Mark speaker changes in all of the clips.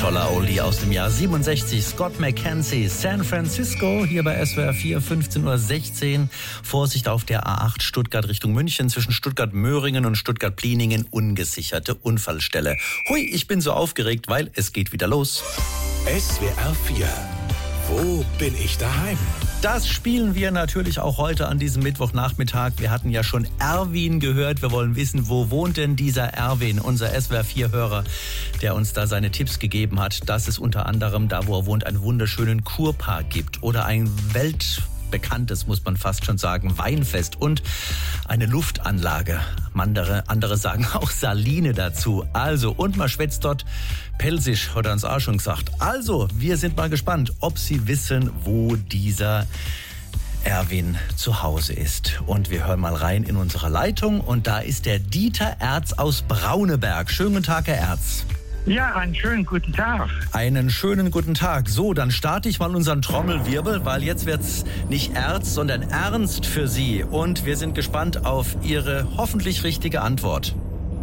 Speaker 1: toller Oldie aus dem Jahr 67. Scott McKenzie, San Francisco, hier bei SWR 4, 15:16 Uhr. Vorsicht auf der A8 Stuttgart Richtung München, zwischen Stuttgart-Möhringen und Stuttgart-Pliningen, ungesicherte Unfallstelle. Hui, ich bin so aufgeregt, weil es geht wieder los.
Speaker 2: SWR 4, wo bin ich daheim?
Speaker 1: Das spielen wir natürlich auch heute an diesem Mittwochnachmittag. Wir hatten ja schon Erwin gehört. Wir wollen wissen, wo wohnt denn dieser Erwin, unser SWR 4-Hörer, der uns da seine Tipps gegeben hat, dass es unter anderem da, wo er wohnt, einen wunderschönen Kurpark gibt oder ein weltbekanntes, muss man fast schon sagen, Weinfest und eine Luftanlage. Andere sagen auch Saline dazu. Also, und man schwätzt dort Pelsisch, hat er uns auch schon gesagt. Also, wir sind mal gespannt, ob Sie wissen, wo dieser Erwin zu Hause ist. Und wir hören mal rein in unsere Leitung. Und da ist der Dieter Erz aus Brauneberg. Schönen guten Tag, Herr Erz.
Speaker 3: Ja, einen schönen guten Tag.
Speaker 1: Einen schönen guten Tag. So, dann starte ich mal unseren Trommelwirbel, weil jetzt wird's nicht Erz, sondern Ernst für Sie. Und wir sind gespannt auf Ihre hoffentlich richtige Antwort.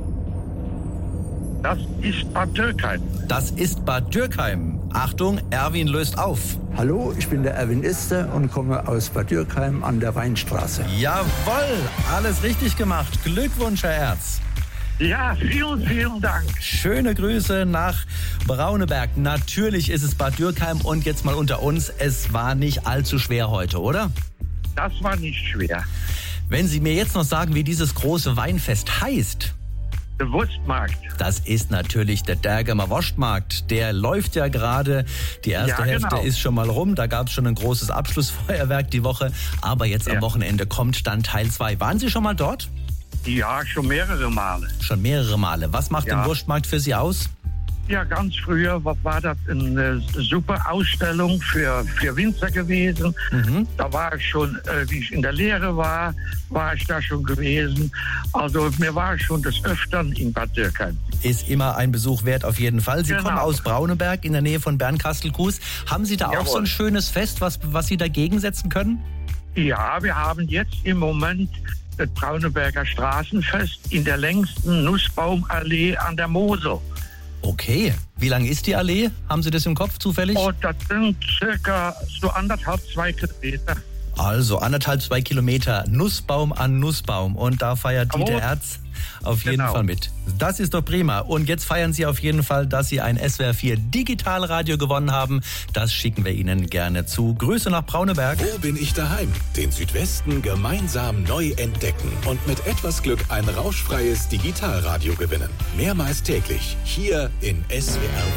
Speaker 3: Das ist Bad Dürkheim.
Speaker 1: Das ist Bad Dürkheim. Achtung, Erwin löst auf.
Speaker 4: Hallo, ich bin der Erwin Ister und komme aus Bad Dürkheim an der Weinstraße.
Speaker 1: Jawohl, alles richtig gemacht. Glückwunsch, Herr Erz.
Speaker 3: Ja, vielen, vielen Dank.
Speaker 1: Schöne Grüße nach Brauneberg. Natürlich ist es Bad Dürkheim und jetzt mal unter uns, es war nicht allzu schwer heute, oder?
Speaker 3: Das war nicht schwer.
Speaker 1: Wenn Sie mir jetzt noch sagen, wie dieses große Weinfest heißt.
Speaker 3: Der Wurstmarkt.
Speaker 1: Das ist natürlich der Därgemer Wurstmarkt. Der läuft ja gerade. Die erste Hälfte ist schon mal rum. Da gab es schon ein großes Abschlussfeuerwerk die Woche. Aber jetzt am Wochenende kommt dann Teil 2. Waren Sie schon mal dort?
Speaker 3: Ja, schon mehrere Male.
Speaker 1: Schon mehrere Male. Was macht den Wurstmarkt für Sie aus?
Speaker 3: Ja, ganz früher war das eine super Ausstellung für Winzer gewesen. Da war ich schon, wie ich in der Lehre war ich da schon gewesen. Also mir war schon des Öfteren in Bad Dürkheim.
Speaker 1: Ist immer ein Besuch wert auf jeden Fall. Sie kommen aus Brauneberg in der Nähe von Bernkastel-Kues. Haben Sie da auch so ein schönes Fest, was Sie dagegen setzen können? Ja,
Speaker 3: wir haben jetzt im Moment das Brauneberger Straßenfest in der längsten Nussbaumallee an der Mosel.
Speaker 1: Okay. Wie lang ist die Allee? Haben Sie das im Kopf zufällig?
Speaker 3: Oh, das sind circa so 2 Kilometer.
Speaker 1: Also 2 Kilometer, Nussbaum an Nussbaum. Und da feiert Dieter Erz auf jeden Fall mit. Das ist doch prima. Und jetzt feiern Sie auf jeden Fall, dass Sie ein SWR 4 Digitalradio gewonnen haben. Das schicken wir Ihnen gerne zu. Grüße nach Brauneberg.
Speaker 2: Wo bin ich daheim? Den Südwesten gemeinsam neu entdecken und mit etwas Glück ein rauschfreies Digitalradio gewinnen. Mehrmals täglich hier in SWR